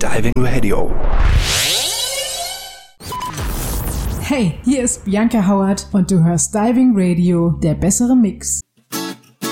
Diving Radio. Hey, hier ist Bianca Howard und du hörst Diving Radio, der bessere Mix.